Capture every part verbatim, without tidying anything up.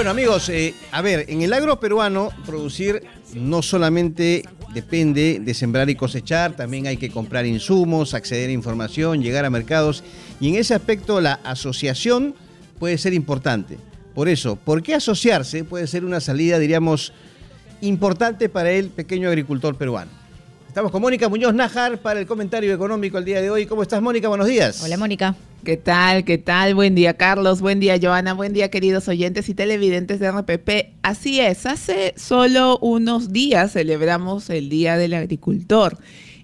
Bueno, amigos, eh, a ver, en el agro peruano producir no solamente depende de sembrar y cosechar, también hay que comprar insumos, acceder a información, llegar a mercados, y en ese aspecto la asociación puede ser importante. Por eso, ¿por qué asociarse? Puede ser una salida, diríamos, importante para el pequeño agricultor peruano. Estamos con Mónica Muñoz Nájar para el comentario económico el día de hoy. ¿Cómo estás, Mónica? Buenos días. Hola, Mónica. ¿Qué tal? ¿Qué tal? Buen día, Carlos. Buen día, Joana. Buen día, queridos oyentes y televidentes de R P P. Así es, hace solo unos días celebramos el Día del Agricultor.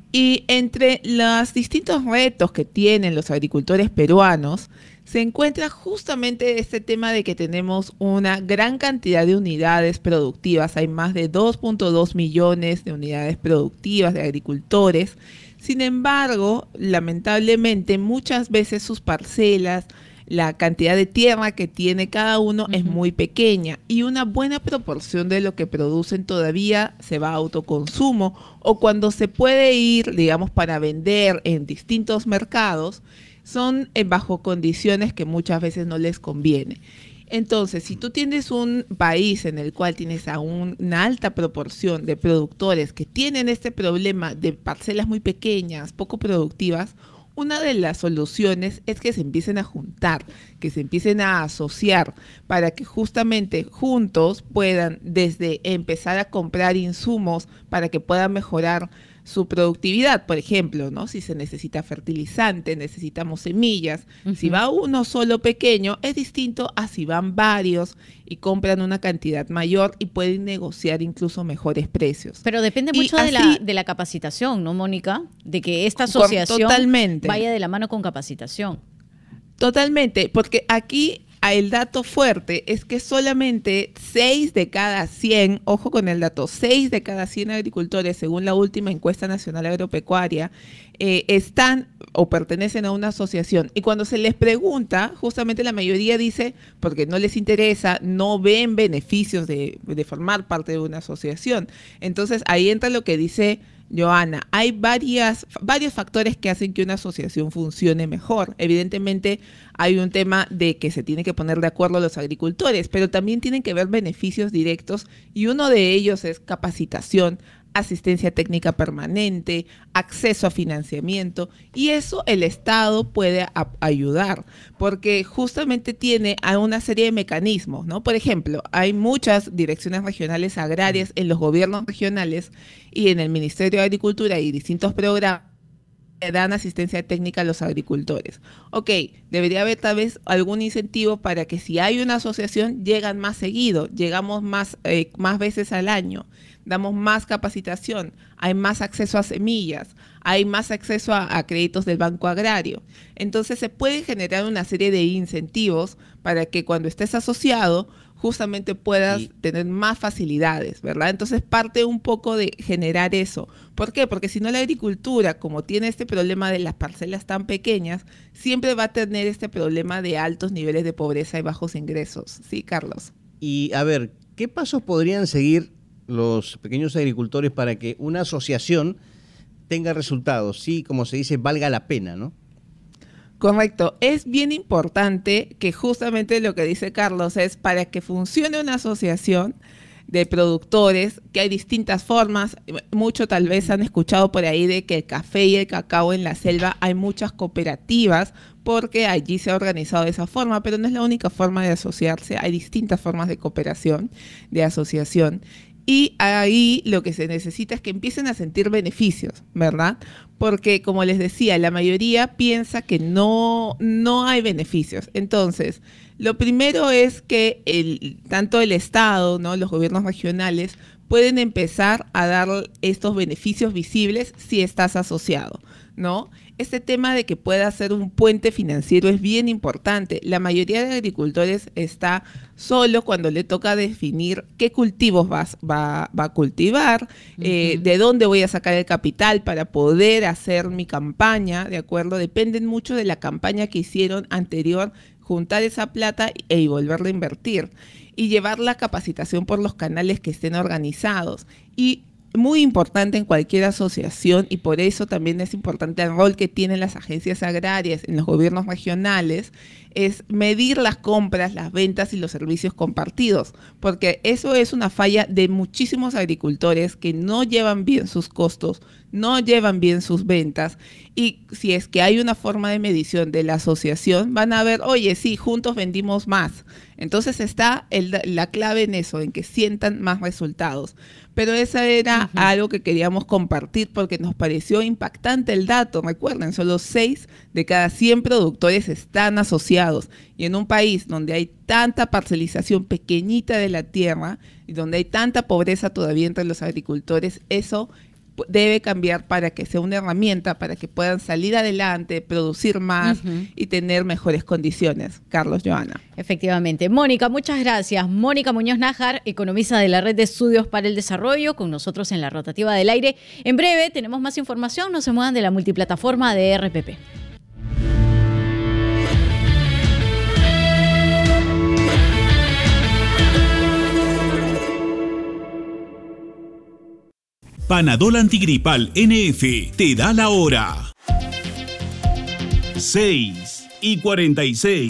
Y entre los distintos retos que tienen los agricultores peruanos, se encuentra justamente este tema de que tenemos una gran cantidad de unidades productivas. Hay más de dos punto dos millones de unidades productivas de agricultores. Sin embargo, lamentablemente, muchas veces sus parcelas, la cantidad de tierra que tiene cada uno uh-huh. es muy pequeña y una buena proporción de lo que producen todavía se va a autoconsumo, o cuando se puede ir, digamos, para vender en distintos mercados, son eh, bajo condiciones que muchas veces no les conviene. Entonces, si tú tienes un país en el cual tienes a un, una alta proporción de productores que tienen este problema de parcelas muy pequeñas, poco productivas, una de las soluciones es que se empiecen a juntar, que se empiecen a asociar para que justamente juntos puedan desde empezar a comprar insumos para que puedan mejorar su productividad. Por ejemplo, ¿no? Si se necesita fertilizante, necesitamos semillas. Uh-huh. Si va uno solo pequeño, es distinto a si van varios y compran una cantidad mayor y pueden negociar incluso mejores precios. Pero depende y mucho así, de, la, de la capacitación, ¿no, Mónica? De que esta asociación totalmente. vaya de la mano con capacitación. Totalmente, porque aquí el dato fuerte es que solamente seis de cada cien, ojo con el dato, seis de cada cien agricultores, según la última encuesta nacional agropecuaria, eh, están o pertenecen a una asociación. Y cuando se les pregunta, justamente la mayoría dice, porque no les interesa, no ven beneficios de, de formar parte de una asociación. Entonces ahí entra lo que dice Joana, hay varias, varios factores que hacen que una asociación funcione mejor. Evidentemente hay un tema de que se tiene que poner de acuerdo los agricultores, pero también tienen que ver beneficios directos y uno de ellos es capacitación, asistencia técnica permanente, acceso a financiamiento, y eso el Estado puede a- ayudar, porque justamente tiene a una serie de mecanismos, ¿no? Por ejemplo, hay muchas direcciones regionales agrarias en los gobiernos regionales y en el Ministerio de Agricultura y distintos programas que dan asistencia técnica a los agricultores. Ok, debería haber tal vez algún incentivo para que si hay una asociación, llegan más seguido, llegamos más, eh, más veces al año, damos más capacitación, hay más acceso a semillas, hay más acceso a, a créditos del Banco Agrario. Entonces se puede generar una serie de incentivos para que cuando estés asociado, justamente puedas y tener más facilidades, ¿verdad? Entonces parte un poco de generar eso. ¿Por qué? Porque si no la agricultura, como tiene este problema de las parcelas tan pequeñas, siempre va a tener este problema de altos niveles de pobreza y bajos ingresos. ¿Sí, Carlos? Y a ver, ¿qué pasos podrían seguir los pequeños agricultores para que una asociación tenga resultados? Sí, como se dice, valga la pena, ¿no? Correcto. Es bien importante que justamente lo que dice Carlos es para que funcione una asociación de productores, que hay distintas formas. Mucho tal vez han escuchado por ahí de que el café y el cacao en la selva hay muchas cooperativas porque allí se ha organizado de esa forma, pero no es la única forma de asociarse. Hay distintas formas de cooperación, de asociación. Y ahí lo que se necesita es que empiecen a sentir beneficios, ¿verdad? Porque, como les decía, la mayoría piensa que no, no hay beneficios. Entonces, lo primero es que el, tanto el Estado, ¿no?, los gobiernos regionales, pueden empezar a dar estos beneficios visibles si estás asociado, ¿no? Este tema de que pueda ser un puente financiero es bien importante. La mayoría de agricultores está solo cuando le toca definir qué cultivos va, va, va a cultivar, uh-huh. eh, de dónde voy a sacar el capital para poder hacer mi campaña, ¿de acuerdo? Dependen mucho de la campaña que hicieron anterior, juntar esa plata e volverla a invertir y llevar la capacitación por los canales que estén organizados. Y muy importante en cualquier asociación, y por eso también es importante el rol que tienen las agencias agrarias en los gobiernos regionales, es medir las compras, las ventas y los servicios compartidos, porque eso es una falla de muchísimos agricultores que no llevan bien sus costos, no llevan bien sus ventas, y si es que hay una forma de medición de la asociación, van a ver, oye, sí, juntos vendimos más. Entonces está el, la clave en eso, en que sientan más resultados. Pero esa era uh-huh. algo que queríamos compartir porque nos pareció impactante el dato. Recuerden, solo seis de cada cien productores están asociados. Y en un país donde hay tanta parcelización pequeñita de la tierra y donde hay tanta pobreza todavía entre los agricultores, eso debe cambiar para que sea una herramienta para que puedan salir adelante, producir más uh-huh. y tener mejores condiciones. Carlos, Joana. Efectivamente. Mónica, muchas gracias. Mónica Muñoz Nájar, economista de la Red de Estudios para el Desarrollo, con nosotros en la Rotativa del Aire. En breve tenemos más información. No se muevan de la multiplataforma de R P P. Panadol Antigripal N F te da la hora. seis y cuarenta y seis.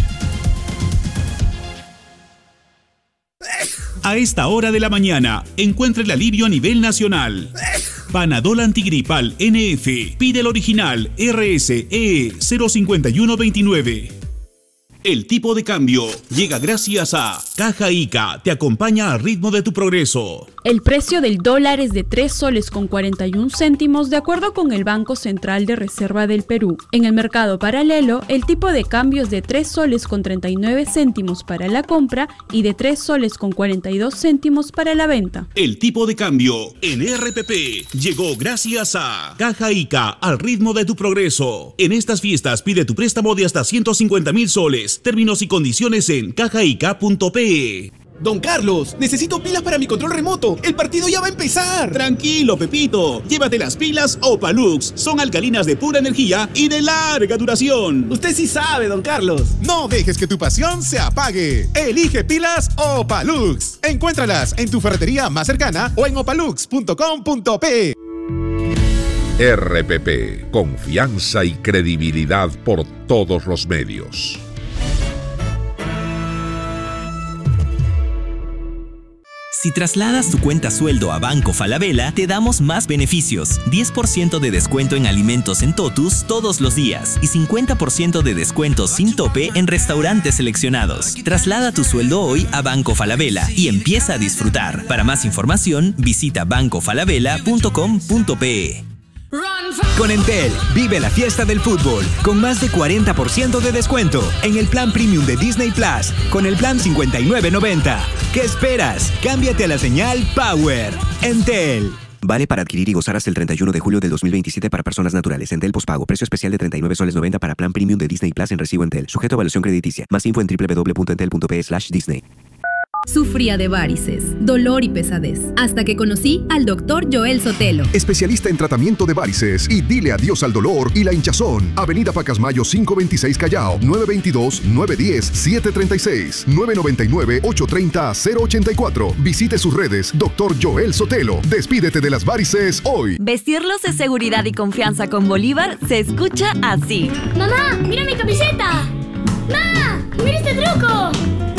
A esta hora de la mañana, encuentra el alivio a nivel nacional. Panadol Antigripal N F. Pide el original R S E cero cinco uno dos nueve. El tipo de cambio llega gracias a Caja Ica, te acompaña al ritmo de tu progreso. El precio del dólar es de tres soles con cuarenta y un céntimos de acuerdo con el Banco Central de Reserva del Perú. En el mercado paralelo, el tipo de cambio es de tres soles con treinta y nueve céntimos para la compra y de tres soles con cuarenta y dos céntimos para la venta. El tipo de cambio en R P P llegó gracias a Caja Ica, al ritmo de tu progreso. En estas fiestas pide tu préstamo de hasta ciento cincuenta mil soles. Términos y condiciones en cajaica punto pe. Don Carlos, necesito pilas para mi control remoto. El partido ya va a empezar. Tranquilo, Pepito. Llévate las pilas Opalux. Son alcalinas de pura energía y de larga duración. Usted sí sabe, don Carlos. No dejes que tu pasión se apague. Elige pilas Opalux. Encuéntralas en tu ferretería más cercana o en opalux punto com punto pe. R P P. Confianza y credibilidad por todos los medios. Si trasladas tu cuenta sueldo a Banco Falabella, te damos más beneficios. diez por ciento de descuento en alimentos en Totus todos los días y cincuenta por ciento de descuento sin tope en restaurantes seleccionados. Traslada tu sueldo hoy a Banco Falabella y empieza a disfrutar. Para más información, visita banco falabella punto com punto pe. Con Entel, vive la fiesta del fútbol con más de cuarenta por ciento de descuento en el plan premium de Disney Plus con el plan cincuenta y nueve noventa. ¿Qué esperas? Cámbiate a la señal Power. Entel. Vale para adquirir y gozar hasta el treinta y uno de julio del dos mil veintisiete para personas naturales. Entel pospago. Precio especial de treinta y nueve soles noventa para plan premium de Disney Plus en recibo Entel. Sujeto a evaluación crediticia. Más info en doble u doble u doble u punto entel punto pe slash disney. Sufría de varices, dolor y pesadez, hasta que conocí al doctor Joel Sotelo. Especialista en tratamiento de varices y dile adiós al dolor y la hinchazón. Avenida Pacasmayo cinco veintiséis Callao, nueve veintidós, nueve diez, siete treinta y seis, nueve noventa y nueve, ocho treinta, cero ochenta y cuatro. Visite sus redes, doctor Joel Sotelo. Despídete de las varices hoy. Vestirlos de seguridad y confianza con Bolívar se escucha así. ¡Mamá, mira mi camiseta! ¡Ma, mira este truco!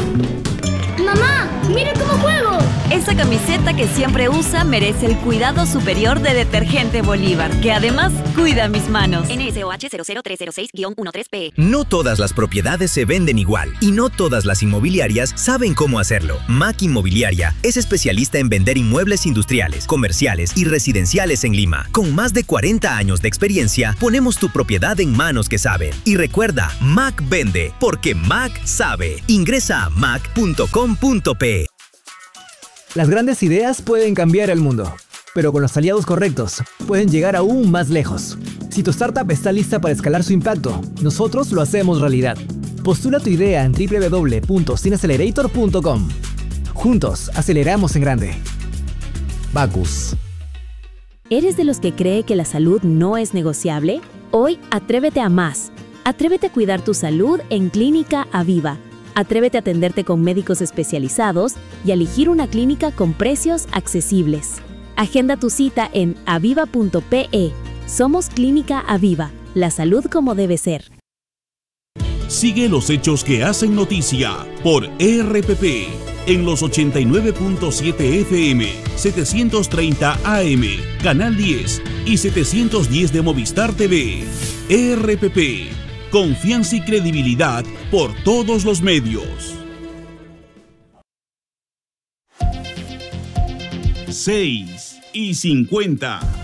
¡Mamá, mira cómo juego! Esa camiseta que siempre usa merece el cuidado superior de Detergente Bolívar, que además cuida mis manos. N S O H cero cero tres cero seis guión trece P. No todas las propiedades se venden igual y no todas las inmobiliarias saben cómo hacerlo. Mac Inmobiliaria es especialista en vender inmuebles industriales, comerciales y residenciales en Lima. Con más de cuarenta años de experiencia, ponemos tu propiedad en manos que saben. Y recuerda, Mac vende, porque Mac sabe. Ingresa a mac punto com punto pe. Las grandes ideas pueden cambiar el mundo, pero con los aliados correctos pueden llegar aún más lejos. Si tu startup está lista para escalar su impacto, nosotros lo hacemos realidad. Postula tu idea en doble u doble u doble u punto cineaccelerator punto com. Juntos, aceleramos en grande. Bacus. ¿Eres de los que cree que la salud no es negociable? Hoy, atrévete a más. Atrévete a cuidar tu salud en Clínica Aviva. Atrévete a atenderte con médicos especializados y a elegir una clínica con precios accesibles. Agenda tu cita en aviva punto pe. Somos Clínica Aviva, la salud como debe ser. Sigue los hechos que hacen noticia por R P P en los ochenta y nueve punto siete F M, setecientos treinta A M, Canal diez y setecientos diez de Movistar T V. R P P, confianza y credibilidad por todos los medios. seis y cincuenta.